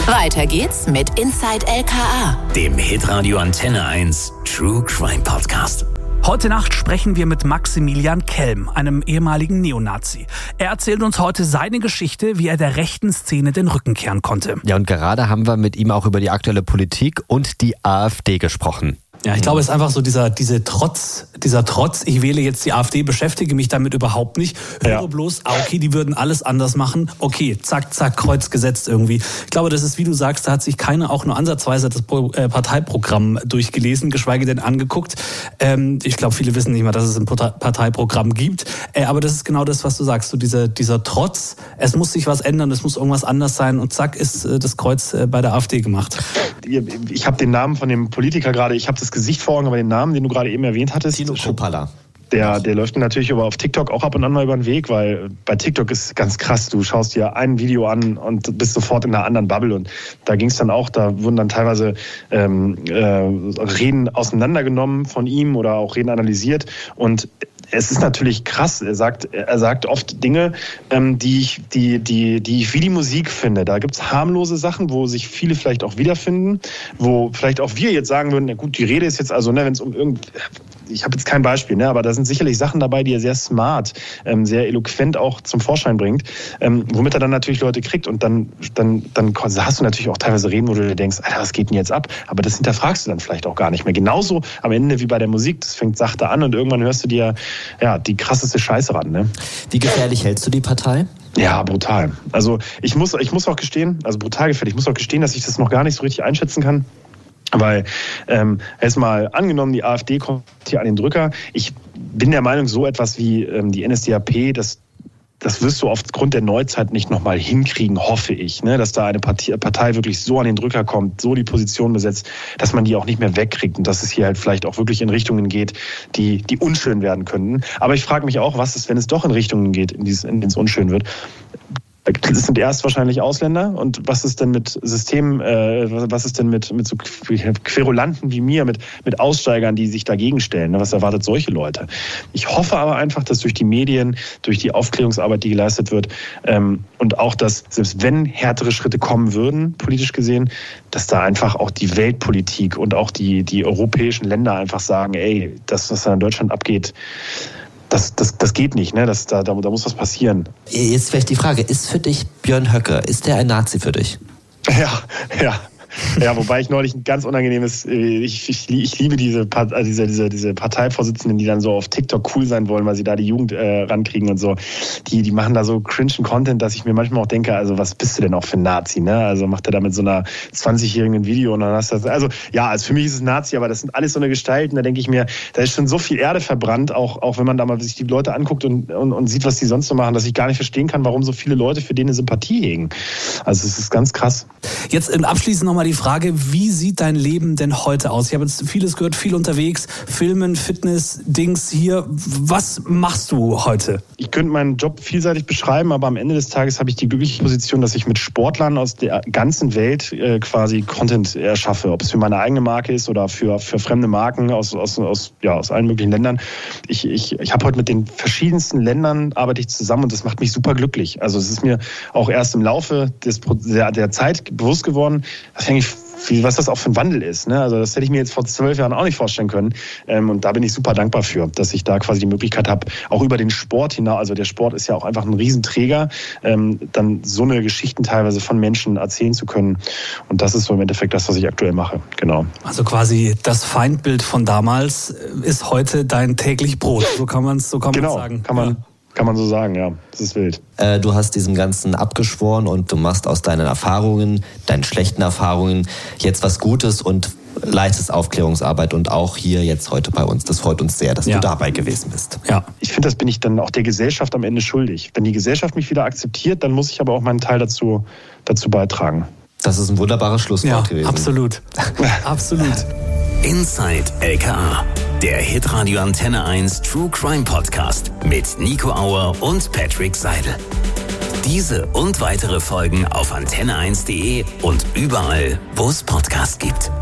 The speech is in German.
Weiter geht's mit Inside LKA, dem Hitradio Antenne 1 True Crime Podcast. Heute Nacht sprechen wir mit Maximilian Kelm, einem ehemaligen Neonazi. Er erzählt uns heute seine Geschichte, wie er der rechten Szene den Rücken kehren konnte. Ja, und gerade haben wir mit ihm auch über die aktuelle Politik und die AfD gesprochen. Ja, ich glaube, es ist einfach so dieser Trotz, ich wähle jetzt die AfD, beschäftige mich damit überhaupt nicht. Höre bloß, okay, die würden alles anders machen. Okay, zack, zack, Kreuz gesetzt irgendwie. Ich glaube, das ist, wie du sagst, da hat sich keiner auch nur ansatzweise das Parteiprogramm durchgelesen, geschweige denn angeguckt. Ich glaube, viele wissen nicht mal, dass es ein Parteiprogramm gibt. Aber das ist genau das, was du sagst, so dieser Trotz, es muss sich was ändern, es muss irgendwas anders sein und zack, ist das Kreuz bei der AfD gemacht. Ich habe den Namen von dem Politiker gerade, ich habe das Gesicht vor Augen, aber den Namen, den du gerade eben erwähnt hattest. Tino Kruppalla. Der läuft mir natürlich aber auf TikTok auch ab und an mal über den Weg, weil bei TikTok ist ganz krass, du schaust dir ein Video an und bist sofort in einer anderen Bubble und da ging es dann auch, da wurden dann teilweise Reden auseinandergenommen von ihm oder auch Reden analysiert und es ist natürlich krass. Er sagt oft Dinge, die ich wie die Musik finde. Da gibt es harmlose Sachen, wo sich viele vielleicht auch wiederfinden, wo vielleicht auch wir jetzt sagen würden, na gut, die Rede ist jetzt also, wenn es um ich habe jetzt kein Beispiel, aber da sind sicherlich Sachen dabei, die er sehr smart, sehr eloquent auch zum Vorschein bringt, womit er dann natürlich Leute kriegt und dann hast du natürlich auch teilweise Reden, wo du dir denkst, Alter, was geht denn jetzt ab? Aber das hinterfragst du dann vielleicht auch gar nicht mehr. Genauso am Ende wie bei der Musik, das fängt sachte an und irgendwann hörst du dir die krasseste Scheiße ran. Ne? Wie gefährlich hältst du die Partei? Ja, brutal. Also ich muss auch gestehen, also brutal gefährlich, ich muss auch gestehen, dass ich das noch gar nicht so richtig einschätzen kann. Weil, jetzt mal angenommen, die AfD kommt hier an den Drücker. Ich bin der Meinung, so etwas wie die NSDAP, das wirst du aufgrund der Neuzeit nicht nochmal hinkriegen, hoffe ich. Ne? Dass da eine Partei wirklich so an den Drücker kommt, so die Position besetzt, dass man die auch nicht mehr wegkriegt und dass es hier halt vielleicht auch wirklich in Richtungen geht, die unschön werden könnten. Aber ich frage mich auch, was ist, wenn es doch in Richtungen geht, in denen es unschön wird? Es sind erst wahrscheinlich Ausländer und was ist denn mit Systemen, was ist denn mit so Querulanten wie mir, mit Aussteigern, die sich dagegen stellen? Was erwartet solche Leute? Ich hoffe aber einfach, dass durch die Medien, durch die Aufklärungsarbeit, die geleistet wird und auch, dass selbst wenn härtere Schritte kommen würden, politisch gesehen, dass da einfach auch die Weltpolitik und auch die europäischen Länder einfach sagen, ey, das, was da in Deutschland abgeht, das geht nicht, ne? Da muss was passieren. Jetzt vielleicht die Frage, ist für dich Björn Höcke, ist der ein Nazi für dich? Ja, wobei ich neulich ein ganz unangenehmes, ich liebe diese Parteivorsitzenden, die dann so auf TikTok cool sein wollen, weil sie da die Jugend rankriegen und so. Die machen da so cringen Content, dass ich mir manchmal auch denke, also was bist du denn auch für ein Nazi, ne? Also macht er da mit so einer 20-jährigen ein Video und dann hast du das, also für mich ist es Nazi, aber das sind alles so eine Gestalten, da denke ich mir, da ist schon so viel Erde verbrannt, auch wenn man da mal sich die Leute anguckt und sieht, was die sonst so machen, dass ich gar nicht verstehen kann, warum so viele Leute für den eine Sympathie hegen. Also es ist ganz krass. Jetzt abschließend nochmal die Frage, wie sieht dein Leben denn heute aus? Ich habe jetzt vieles gehört, viel unterwegs, Filmen, Fitness, Dings hier. Was machst du heute? Ich könnte meinen Job vielseitig beschreiben, aber am Ende des Tages habe ich die glückliche Position, dass ich mit Sportlern aus der ganzen Welt quasi Content erschaffe. Ob es für meine eigene Marke ist oder für fremde Marken aus allen möglichen Ländern. Ich habe heute mit den verschiedensten Ländern arbeite ich zusammen und das macht mich super glücklich. Also es ist mir auch erst im Laufe der Zeit bewusst geworden, was das auch für ein Wandel ist. Ne? Also das hätte ich mir jetzt vor 12 Jahren auch nicht vorstellen können. Und da bin ich super dankbar für, dass ich da quasi die Möglichkeit habe, auch über den Sport hinaus, also der Sport ist ja auch einfach ein Riesenträger, dann so eine Geschichten teilweise von Menschen erzählen zu können. Und das ist so im Endeffekt das, was ich aktuell mache. Genau. Also quasi das Feindbild von damals ist heute dein täglich Brot. So kann man es sagen. Kann man so sagen, ja. Das ist wild. Du hast diesem Ganzen abgeschworen und du machst aus deinen Erfahrungen, deinen schlechten Erfahrungen jetzt was Gutes und leistest Aufklärungsarbeit und auch hier jetzt heute bei uns. Das freut uns sehr, dass du dabei gewesen bist. Ja. Ich finde, das bin ich dann auch der Gesellschaft am Ende schuldig. Wenn die Gesellschaft mich wieder akzeptiert, dann muss ich aber auch meinen Teil dazu beitragen. Das ist ein wunderbares Schlusswort gewesen. Absolut. Absolut. Inside LKA, der Hitradio Antenne 1 True Crime Podcast mit Nico Auer und Patrick Seidel. Diese und weitere Folgen auf antenne1.de und überall, wo es Podcasts gibt.